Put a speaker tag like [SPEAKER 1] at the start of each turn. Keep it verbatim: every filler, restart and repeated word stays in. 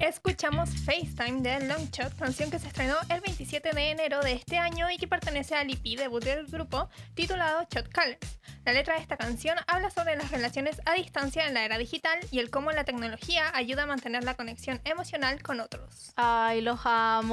[SPEAKER 1] Escuchamos FaceTime de Longshot, canción que se estrenó el veintisiete de enero de este año y que pertenece al E P debut del grupo titulado Shot Callers. La letra de esta canción habla sobre las relaciones a distancia en la era digital y el cómo la tecnología ayuda a mantener la conexión emocional con otros.
[SPEAKER 2] Ay, los amo.